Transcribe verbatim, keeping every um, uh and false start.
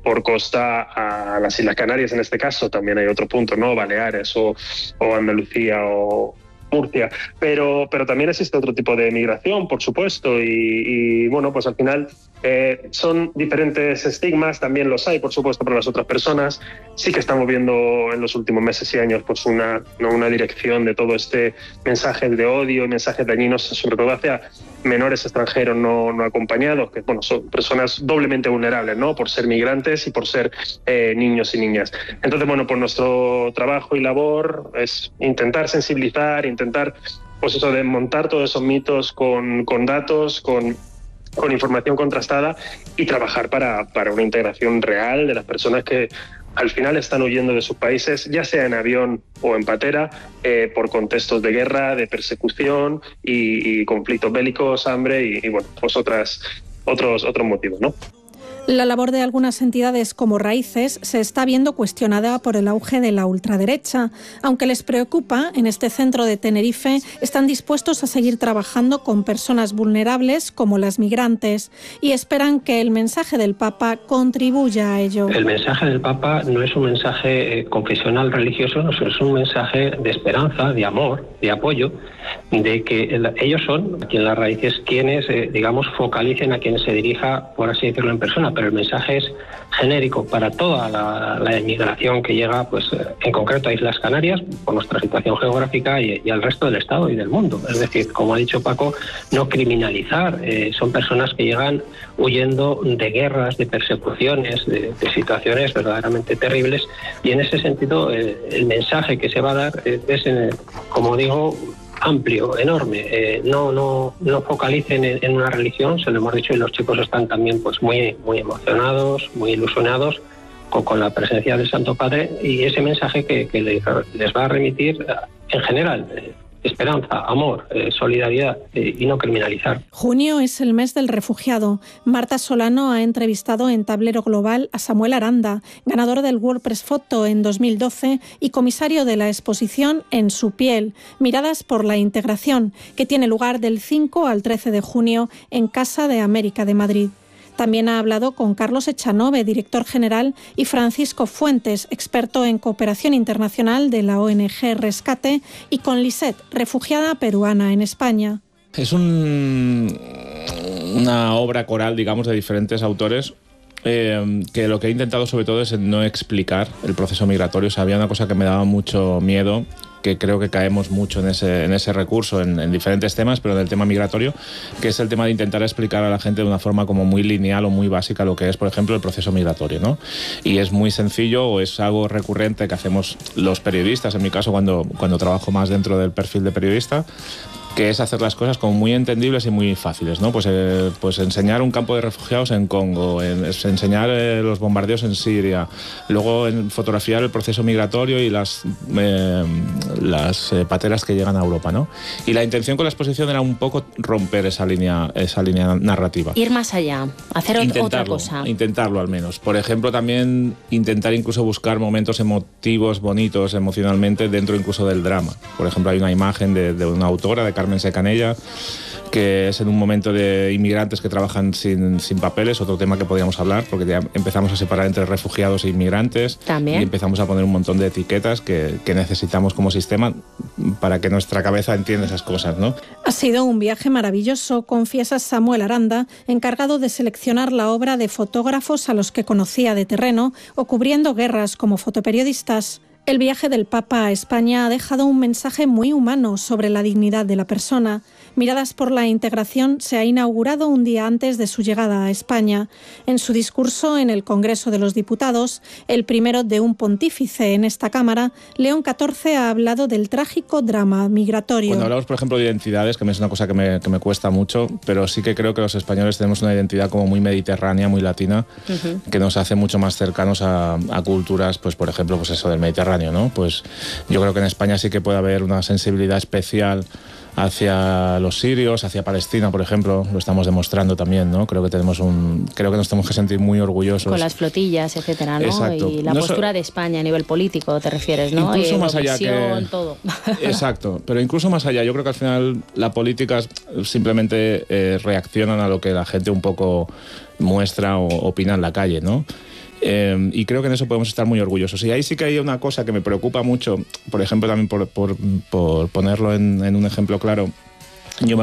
por costa a las Islas Canarias en este caso, también hay otro punto, ¿no? Baleares o, o Andalucía o Murcia, pero, pero también existe otro tipo de migración, por supuesto, y, y bueno, pues al final eh, son diferentes estigmas, también los hay, por supuesto, para las otras personas. Sí que estamos viendo en los últimos meses y años pues una, ¿no? una dirección de todo este mensaje de odio y mensajes dañinos, sobre todo hacia menores extranjeros no, no acompañados, que bueno, son personas doblemente vulnerables, ¿no? Por ser migrantes y por ser eh, niños y niñas. Entonces, bueno, pues nuestro trabajo y labor es intentar sensibilizar, intentar pues eso, desmontar todos esos mitos con, con datos, con, con información contrastada y trabajar para, para una integración real de las personas que al final están huyendo de sus países, ya sea en avión o en patera, eh, por contextos de guerra, de persecución y, y conflictos bélicos, hambre y, y bueno, pues otras, otros, otros motivos, ¿no? La labor de algunas entidades como Raíces se está viendo cuestionada por el auge de la ultraderecha. Aunque les preocupa, en este centro de Tenerife están dispuestos a seguir trabajando con personas vulnerables como las migrantes y esperan que el mensaje del Papa contribuya a ello. El mensaje del Papa no es un mensaje confesional religioso, no, es un mensaje de esperanza, de amor, de apoyo, de que ellos son, aquí en las Raíces, quienes, eh, digamos, focalicen a quien se dirija, por así decirlo, en persona, pero el mensaje es genérico para toda la, la inmigración que llega, pues en concreto a Islas Canarias, por nuestra situación geográfica y, y al resto del Estado y del mundo. Es decir, como ha dicho Paco, no criminalizar. Eh, son personas que llegan huyendo de guerras, de persecuciones, de, de situaciones verdaderamente terribles, y en ese sentido eh, el mensaje que se va a dar eh, es, eh, como digo, amplio, enorme. Eh, no, no, no focalicen en, en una religión, se lo hemos dicho, y los chicos están también pues muy, muy emocionados, muy ilusionados con, con la presencia del Santo Padre y ese mensaje que, que les, les va a remitir en general. Eh, Esperanza, amor, eh, solidaridad eh, y no criminalizar. Junio es el mes del refugiado. Marta Solano ha entrevistado en Tablero Global a Samuel Aranda, ganador del WordPress Photo en dos mil doce y comisario de la exposición En su piel, Miradas por la integración, que tiene lugar del cinco al trece de junio en Casa de América de Madrid. También ha hablado con Carlos Echanove, director general, y Francisco Fuentes, experto en cooperación internacional de la O N G Rescate, y con Lisette, refugiada peruana en España. Es un, una obra coral, digamos, de diferentes autores, eh, que lo que he intentado sobre todo es no explicar el proceso migratorio. O sea, había una cosa que me daba mucho miedo, que creo que caemos mucho en ese, en ese recurso en, en diferentes temas, pero en el tema migratorio, que es el tema de intentar explicar a la gente de una forma como muy lineal o muy básica lo que es, por ejemplo, el proceso migratorio, ¿no? Y es muy sencillo, o es algo recurrente que hacemos los periodistas, en mi caso cuando, cuando trabajo más dentro del perfil de periodista, que es hacer las cosas como muy entendibles y muy fáciles, ¿no? Pues, eh, pues enseñar un campo de refugiados en Congo, en, es enseñar eh, los bombardeos en Siria, luego en fotografiar el proceso migratorio y las, eh, las eh, pateras que llegan a Europa, ¿no? Y la intención con la exposición era un poco romper esa línea, esa línea narrativa. Ir más allá, hacer otra cosa. Intentarlo al menos. Por ejemplo, también intentar incluso buscar momentos emotivos, bonitos emocionalmente, dentro incluso del drama. Por ejemplo, hay una imagen de, de una autora, de Carmen Secanella, que es en un momento de inmigrantes que trabajan sin, sin papeles, otro tema que podríamos hablar, porque ya empezamos a separar entre refugiados e inmigrantes. También. Y empezamos a poner un montón de etiquetas que, que necesitamos como sistema para que nuestra cabeza entienda esas cosas, ¿no? Ha sido un viaje maravilloso, confiesa Samuel Aranda, encargado de seleccionar la obra de fotógrafos a los que conocía de terreno o cubriendo guerras como fotoperiodistas. El viaje del Papa a España ha dejado un mensaje muy humano sobre la dignidad de la persona. Miradas por la integración se ha inaugurado un día antes de su llegada a España. En su discurso en el Congreso de los Diputados, el primero de un pontífice en esta Cámara, León catorce ha hablado del trágico drama migratorio. Cuando hablamos, por ejemplo, de identidades, que es una cosa que me, que me cuesta mucho, pero sí que creo que los españoles tenemos una identidad como muy mediterránea, muy latina, uh-huh. que nos hace mucho más cercanos a, a culturas, pues por ejemplo, pues eso del Mediterráneo, ¿no? Pues yo creo que en España sí que puede haber una sensibilidad especial hacia los sirios, hacia Palestina, por ejemplo, lo estamos demostrando también, ¿no? Creo que tenemos un, creo que nos tenemos que sentir muy orgullosos. Con las flotillas, etcétera, ¿no? Exacto. Y la no postura so... de España a nivel político, te refieres, ¿no? Incluso y más allá que todo. Exacto, pero incluso más allá, yo creo que al final la política simplemente eh, reaccionan a lo que la gente un poco muestra o opina en la calle, ¿no? Eh, y creo que en eso podemos estar muy orgullosos. Y ahí sí que hay una cosa que me preocupa mucho, por ejemplo, también por, por, por ponerlo en, en un ejemplo claro,